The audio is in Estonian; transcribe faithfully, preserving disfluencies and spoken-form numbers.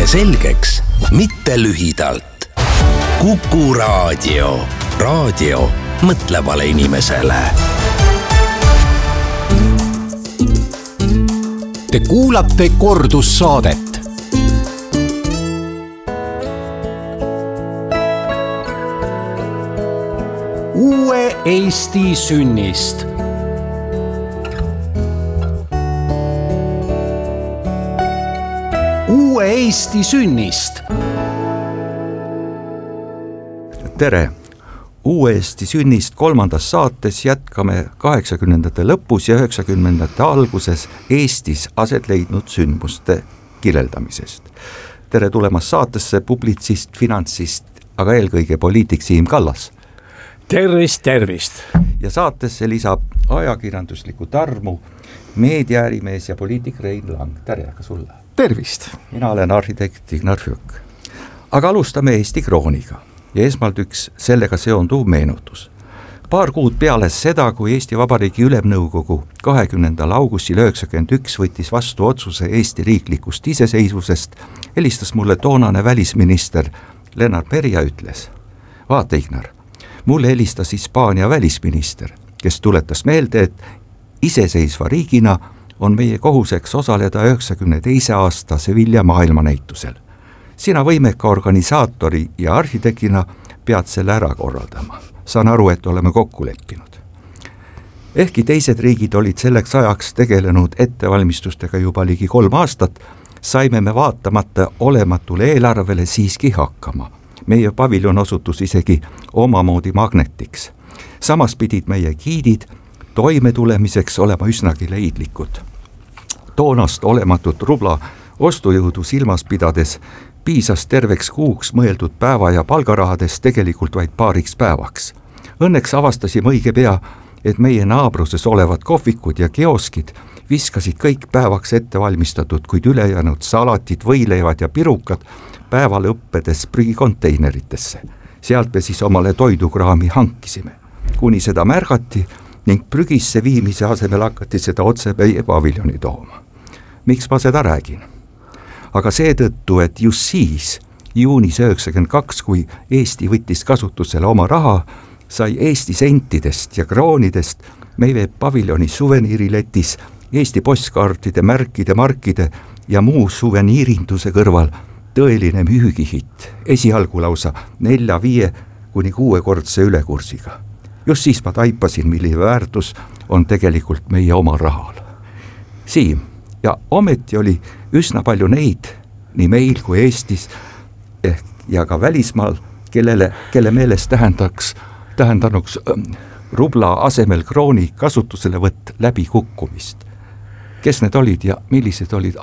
selgeks, mitte lühidalt. Kuku Raadio. Raadio mõtlevale inimesele. Te kuulate kordussaadet. Uue Eesti sünnist. Uue Eesti sünnist. Tere! Uue Eesti sünnist kolmandas saates jätkame kaheksakümnendate lõpus ja üheksakümnendate alguses Eestis aset leidnud sündmuste kirjeldamisest. Tere tulemast saatesse publitsist, finantsist, aga eelkõige poliitik Siim Kallas. Tervist, tervist! Ja saatesse lisab ajakirjanduslikku tarmu meediaärimees ja poliitik Rein Lang. Tere ka sulle! Tervist! Mina olen arhitekt Ignar Fjuk. Aga alustame Eesti krooniga ja esmalt üks sellega seonduv meenutus. Paar kuud peale seda, kui Eesti Vabariigi Ülemnõukogu kahekümnendal augustil üheksakümmend üks võttis vastu otsuse Eesti riiklikust iseseisvusest, helistas mulle toonane välisminister Lennart Meri ja ütles: vaata Ignar, mulle helistas Hispaania välisminister, kes tuletas meelde, et iseseisva riigina on meie kohuseks osaleda üheksakümne teise aasta Sevilla maailmanäitusel. Sina võimeka organisaatori ja arhitektina pead selle ära korraldama. Saan aru, et oleme kokku leppinud. Ehkki teised riigid olid selleks ajaks tegelenud ettevalmistustega juba ligi kolm aastat, saime me vaatamata olematule eelarvele siiski hakkama. Meie paviljon osutus isegi omamoodi magnetiks. Samas pidid meie giidid toime tulemiseks olema üsnagi leidlikud. Toonast olematut rubla ostujõudu silmas pidades piisas terveks kuuks mõeldud päeva ja palgarahades tegelikult vaid paariks päevaks. Õnneks avastasime õige pea, et meie naabruses olevad kohvikud ja kioskid viskasid kõik päevaks ettevalmistatud, kuid ülejäänud salatid, võileivad ja pirukad päeval õppedes prügikonteineritesse. Sealt me siis omale toidukraami hankisime. Kuni seda märgati ning prügisse viimise asemel hakati seda otse meie paviljoni tooma. Miks ma seda räägin? Aga seetõttu, et just siis, juunis üheksakümmend kaks, kui Eesti võttis kasutusele oma raha, sai Eesti sentidest ja kroonidest meie paviljoni suveniiriletis Eesti postkaartide, märkide, markide ja muu suveniirinduse kõrval tõeline müügihitt, esialgu lausa nelja, viie kuni kuuekordse ülekursiga. Just siis ma taipasin, milline väärtus on tegelikult meie oma rahal. Siim, ja ometi oli üsna palju neid, nii meil kui Eestis ehk ja ka välismaal, kellele, kelle meelest tähendaks, tähendanuks ähm, rubla asemel krooni kasutusele võtt läbi kukkumist. Kes need olid ja millised olid